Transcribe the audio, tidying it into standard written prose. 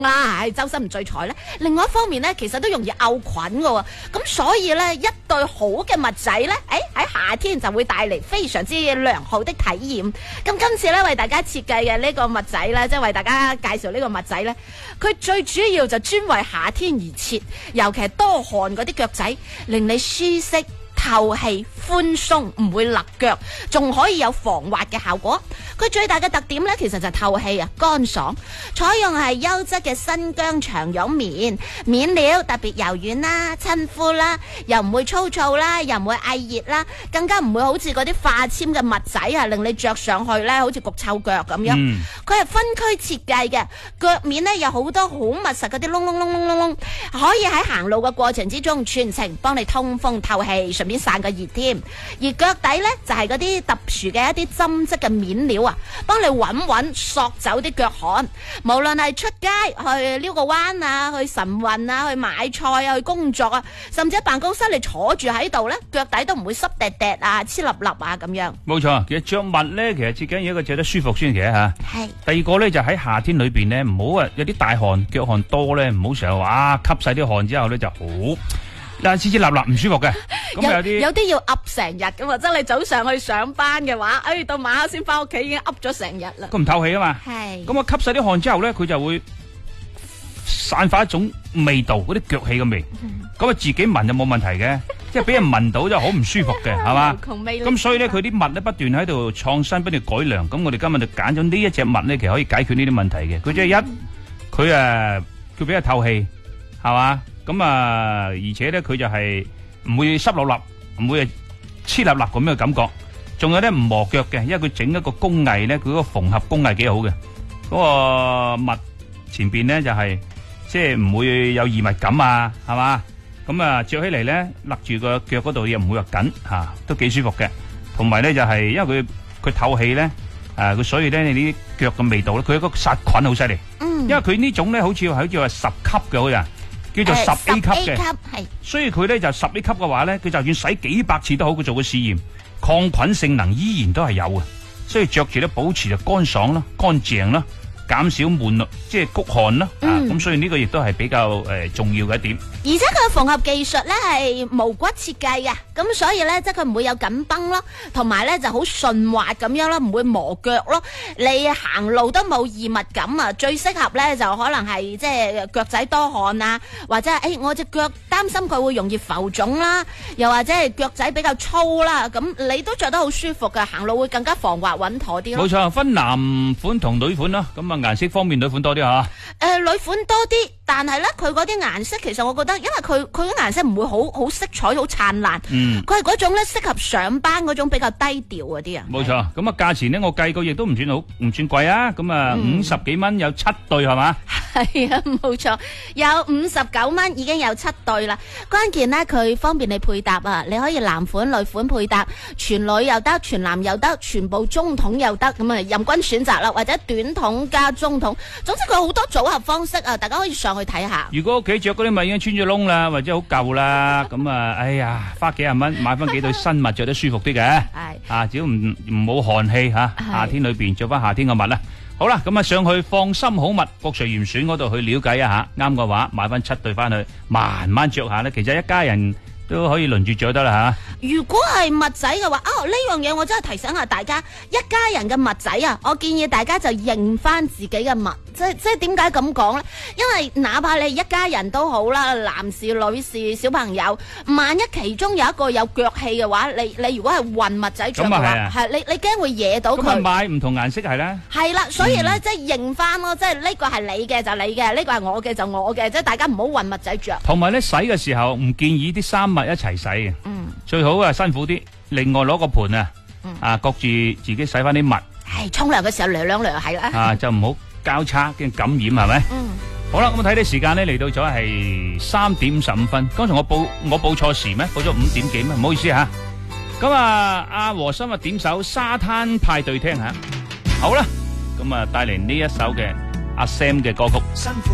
啦，係周身唔聚財咧。另外一方面咧，其實都容易漚菌噶，咁所以咧，一對好嘅襪仔咧，喺夏天就會帶嚟非常之良好的體驗。咁今次咧為大家設計嘅呢個襪仔咧，即係為大家介紹呢個襪仔咧，佢最主要就專為夏天而設，尤其係多汗嗰啲腳仔，令你舒適、透氣、寬鬆，唔會勒腳，仲可以有防滑嘅效果。佢最大嘅特點呢，其實就係透氣啊，乾爽。採用係優質嘅新疆長絨棉，面料特別柔軟啦、親膚啦，又唔會粗糙啦，又唔會翳熱啦，更加唔會好似嗰啲化纖嘅襪仔啊，令你着上去呢好似焗臭腳咁樣。佢係分區設計嘅，腳面呢有好多好密實嗰啲窿，可以喺行路嘅過程之中全程幫你通風透氣，順便散個熱添。而腳底呢，就係嗰啲特殊嘅一啲針織嘅面料啊，幫你穩索走啲腳汗。無論係出街去撩個彎啊，去晨運啊，去買菜啊，去工作啊，甚至喺辦公室你坐住喺度呢，腳底都唔會濕滴滴啊、黐立立啊咁樣。冇錯，其實着襪呢，其實最緊要一個着得舒服先嘅吓。 係。 第二個呢，就喺夏天裏邊呢，唔好有啲大汗、腳汗多呢，唔好成日話吸晒啲汗之後呢就好黐黐立立唔舒服嘅。咁有啲要噏成日噶嘛，即係你早上去上班嘅話，到晚黑先翻屋企已經噏咗成日啦。 咁唔透氣啊嘛。 係。 咁啊吸晒啲汗之後咧，佢就會散發一種味道，嗰啲腳氣嘅味。咁啊自己聞就冇問題嘅，即係俾人聞到就好唔舒服嘅，係嘛？咁所以咧，佢啲襪咧不斷喺度創新，不斷改良。咁我哋今日就揀咗呢一隻襪咧，其實可以解決呢啲問題嘅。佢即係佢比較透氣，係嘛？咁啊，而且咧佢就係唔會濕立立，唔會黐立立咁樣嘅感覺，仲有咧唔磨腳嘅，因為佢整一個工藝咧，佢嗰個縫合工藝幾好嘅。嗰個襪前邊咧就係即係唔會有異物感啊，係嘛？咁啊着起嚟咧勒住個腳嗰度又唔會話緊吓，都幾舒服嘅。同埋咧就係因為佢透氣咧，佢所以咧你啲腳嘅味道咧，佢有個殺菌好犀利。因為佢呢種咧好似話10級嘅好似。叫做10A 級嘅，所以佢咧就10A 級嘅話咧，佢就算洗幾百次都好，佢做個試驗，抗菌性能依然都係有嘅，所以着住咧保持就乾爽啦、乾淨啦，減少悶即係谷汗啦，咁所以呢個亦都係比較重要嘅一點。 而且佢嘅縫合技術咧係無骨設計嘅，咁所以咧即係佢唔會有緊繃咯，同埋咧就好順滑咁樣咯，唔會磨腳咯。你行路都冇異物感啊！最適合咧就可能係即係腳仔多汗啊，或者係我隻腳擔心佢會容易浮腫啦，又或者係腳仔比較粗啦，咁你都着得好舒服嘅，行路會更加防滑穩妥啲咯。 冇錯，分男款同女款咯，咁啊顏色方面女款多啲吓。 女款多啲，但係咧佢嗰啲顏色其實我覺得，因為佢嗰啲顏色唔會好色彩好燦爛，佢係嗰種咧適合上班嗰種比較低調嗰啲啊。 冇錯，咁啊價錢咧我計過亦都唔算貴啊，咁啊50幾蚊有7對係嘛？ 係啊，冇錯，有59蚊已經有7對啦。關鍵咧佢方便你配搭啊，你可以男款女款配搭，全女又得，全男又得，全部中筒又得，咁啊任君選擇啦，或者短筒加中筒，總之佢好多組合方式啊，大家可以上去睇下。 如果屋企着嗰啲襪已經穿咗窿啦，或者好舊啦，咁啊，哎呀，花幾廿蚊買翻幾對新襪着得舒服啲嘅，係只要唔好寒氣吓，夏天裏邊着翻夏天嘅襪啦。好啦，咁啊上去放心好物國稅嚴選嗰度去了解一下，啱嘅話買翻7對翻去，慢慢着下咧。其實一家人都可以輪住着得啦吓。 如果係襪仔嘅話，呢樣嘢我真係提醒下大家，一家人嘅襪仔啊，我建議大家就認翻自己嘅襪，即係點解咁講呢？因為哪怕你一家人都好啦，男士、女士、小朋友，萬一其中有一個有腳氣嘅話，你如果係混襪仔着嘅話，係你驚會惹到佢。 咁買唔同顏色係啦。係啦，所以咧即係認翻咯，即係呢個係你嘅就你嘅，呢個係我嘅就我嘅，即係大家唔好混襪仔着。同埋咧洗嘅時候唔建議啲衫襪一齊洗嘅。最好啊辛苦啲，另外攞個盆啊，焗住自己洗翻啲襪。係沖涼嘅時候涼係啦。就唔好交叉，驚感染係咪？好啦，咁睇啲時間咧嚟到咗係3點55分。剛才我報錯時咩？報咗5點幾咩？唔好意思吓。咁啊，阿和心啊點首沙灘派對聽下。好啦，咁啊帶嚟呢一首嘅阿 Sam 嘅歌曲。